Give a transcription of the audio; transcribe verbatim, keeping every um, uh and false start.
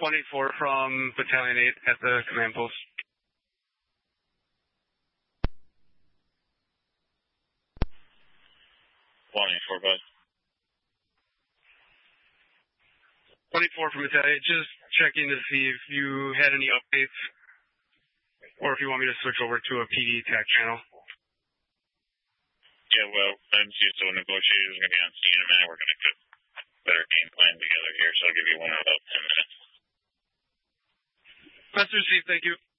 twenty-four from Battalion eight at the command post. twenty-four, bud. twenty-four from Battalion. Just checking to see if you had any updates or if you want me to switch over to a P D tac channel. Yeah, well, M C S O negotiators are going to be on scene in a minute. We're going to put a better game plan together here, so I'll give you one in about ten minutes. Master Chief, thank you.